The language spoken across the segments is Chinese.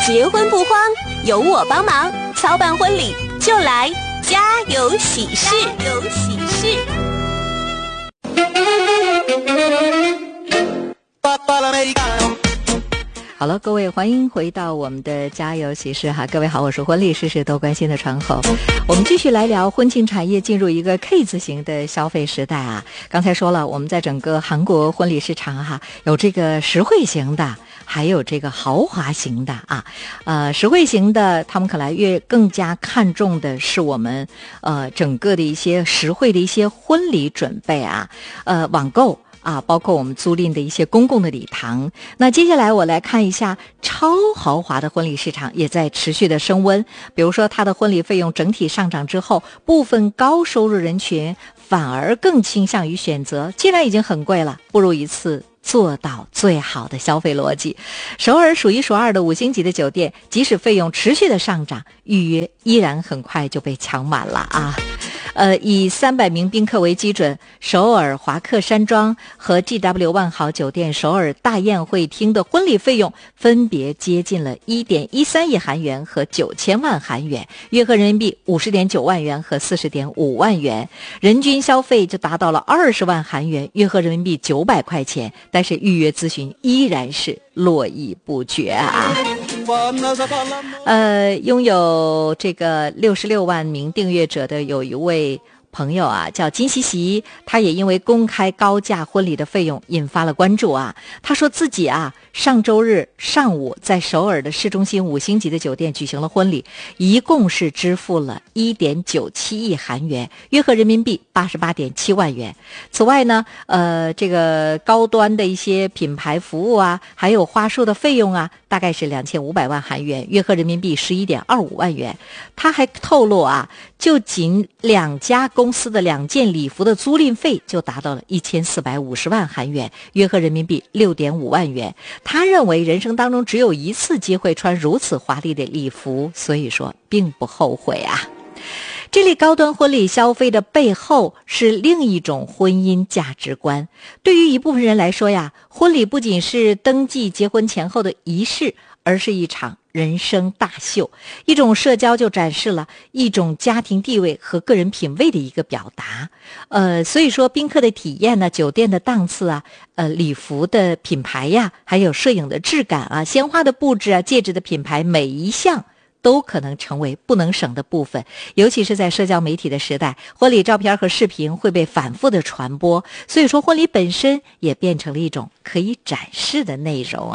结婚不慌，有我帮忙，操办婚礼就来家有喜事。 好了，各位，欢迎回到我们的家有喜事哈。各位好，我是婚礼事事都关心的传口。我们继续来聊婚庆产业进入一个 K 字形的消费时代啊。刚才说了，我们在整个韩国婚礼市场哈，有这个实惠型的，还有这个豪华型的啊。实惠型的，他们可能更加看重的是我们整个的一些实惠的一些婚礼准备啊，网购。包括我们租赁的一些公共的礼堂。那接下来我来看一下超豪华的婚礼市场也在持续的升温。比如说它的婚礼费用整体上涨之后，部分高收入人群反而更倾向于选择，既然已经很贵了，不如一次做到最好的消费逻辑。首尔数一数二的5星级的酒店，即使费用持续的上涨，预约依然很快就被抢满了啊。以300名宾客为基准，首尔华客山庄和 GW 万豪酒店首尔大宴会厅的婚礼费用分别接近了 1.13 亿韩元和9000万韩元，约合人民币 50.9 万元和 40.5 万元，人均消费就达到了20万韩元，约合人民币900块钱，但是预约咨询依然是络绎不绝啊。拥有这个66万名订阅者的有一位朋友啊，叫金喜喜，他也因为公开高价婚礼的费用引发了关注啊。他说自己上周日上午在首尔的市中心5星级的酒店举行了婚礼，一共是支付了 1.97 亿韩元，约合人民币 88.7 万元。此外呢，这个高端的一些品牌服务还有花束的费用大概是2500万韩元，约合人民币 11.25 万元。他还透露就仅2家公司的2件礼服的租赁费就达到了1450万韩元，约合人民币 6.5 万元。他认为人生当中只有一次机会穿如此华丽的礼服，所以说并不后悔啊。这类高端婚礼消费的背后是另一种婚姻价值观。对于一部分人来说婚礼不仅是登记结婚前后的仪式，而是一场人生大秀，一种社交，就展示了一种家庭地位和个人品味的一个表达。所以说宾客的体验呢，酒店的档次礼服的品牌还有摄影的质感鲜花的布置戒指的品牌，每一项都可能成为不能省的部分。尤其是在社交媒体的时代，婚礼照片和视频会被反复的传播，所以说婚礼本身也变成了一种可以展示的内容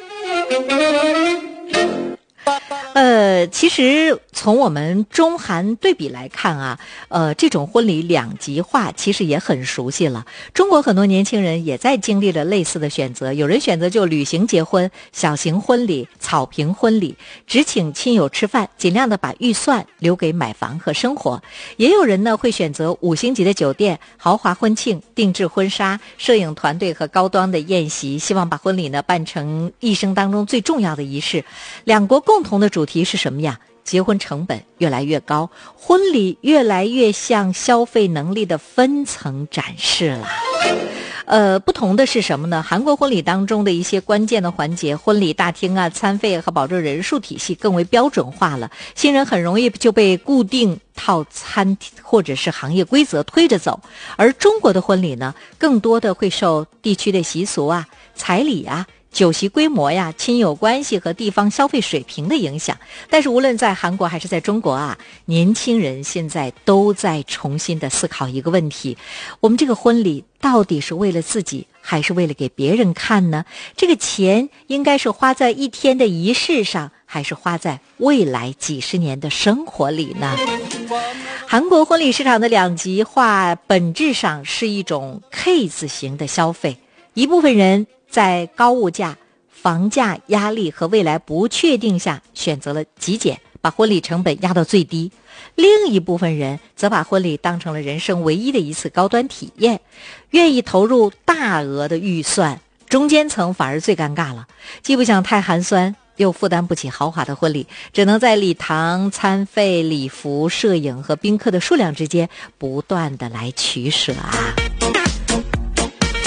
其实从我们中韩对比来看这种婚礼两极化其实也很熟悉了。中国很多年轻人也在经历了类似的选择，有人选择就旅行结婚、小型婚礼、草坪婚礼，只请亲友吃饭，尽量的把预算留给买房和生活。也有人呢会选择5星级的酒店、豪华婚庆、定制婚纱、摄影团队和高端的宴席，希望把婚礼呢办成一生当中最重要的仪式。两国共同的主题是什么呀？结婚成本越来越高，婚礼越来越像消费能力的分层展示了。不同的是什么呢？韩国婚礼当中的一些关键的环节，婚礼大厅餐费和保证人数体系更为标准化了，新人很容易就被固定套餐或者是行业规则推着走。而中国的婚礼呢，更多的会受地区的习俗彩礼酒席规模亲友关系和地方消费水平的影响。但是无论在韩国还是在中国年轻人现在都在重新的思考一个问题：我们这个婚礼到底是为了自己，还是为了给别人看呢？这个钱应该是花在一天的仪式上，还是花在未来几十年的生活里呢？韩国婚礼市场的两极化本质上是一种 K 字型的消费，一部分人在高物价、房价压力和未来不确定下选择了极简，把婚礼成本压到最低。另一部分人则把婚礼当成了人生唯一的一次高端体验，愿意投入大额的预算。中间层反而最尴尬了，既不想太寒酸，又负担不起豪华的婚礼，只能在礼堂、餐费、礼服、摄影和宾客的数量之间不断的来取舍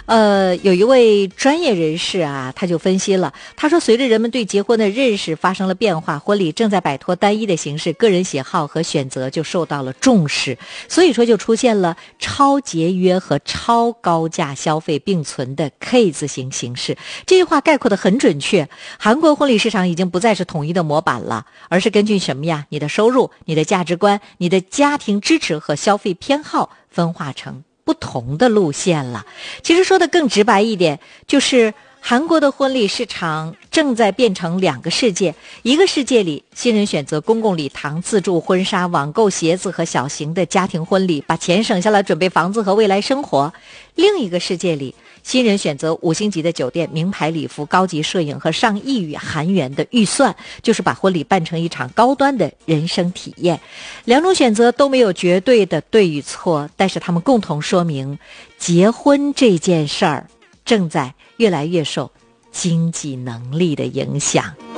有一位专业人士啊，他就分析了，他说随着人们对结婚的认识发生了变化，婚礼正在摆脱单一的形式，个人喜好和选择就受到了重视，所以说就出现了超节约和超高价消费并存的 K 字形形式。这句话概括得很准确，韩国婚礼市场已经不再是统一的模板了，而是根据什么呀？你的收入、你的价值观、你的家庭支持和消费偏好分化成不同的路线了。其实说的更直白一点，就是韩国的婚礼市场正在变成两个世界，一个世界里新人选择公共礼堂、自助婚纱、网购鞋子和小型的家庭婚礼，把钱省下来准备房子和未来生活；另一个世界里新人选择5星级的酒店、名牌礼服、高级摄影和上亿元韩元的预算，就是把婚礼办成一场高端的人生体验。两种选择都没有绝对的对与错，但是他们共同说明，结婚这件事儿正在越来越受经济能力的影响。